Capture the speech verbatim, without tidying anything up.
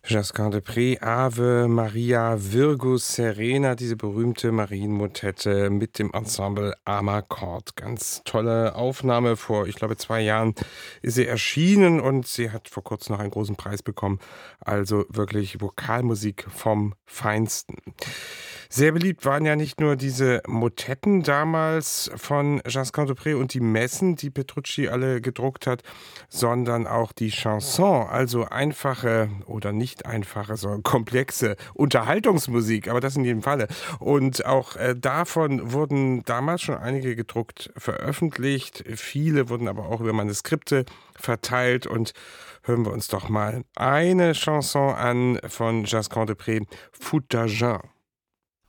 Josquin de Prez, Ave Maria Virgus Serena, diese berühmte Marienmotette mit dem Ensemble Amarcord. Ganz tolle Aufnahme. Vor, ich glaube, zwei Jahren ist sie erschienen und sie hat vor kurzem noch einen großen Preis bekommen. Also wirklich Vokalmusik vom Feinsten. Sehr beliebt waren ja nicht nur diese Motetten damals von Josquin de Prez und die Messen, die Petrucci alle gedruckt hat, sondern auch die Chanson, also einfache oder nicht einfache, sondern komplexe Unterhaltungsmusik, aber das in jedem Falle. Und auch äh, davon wurden damals schon einige gedruckt veröffentlicht, viele wurden aber auch über Manuskripte verteilt und hören wir uns doch mal eine Chanson an von Josquin de Prez, Foute d'Argent.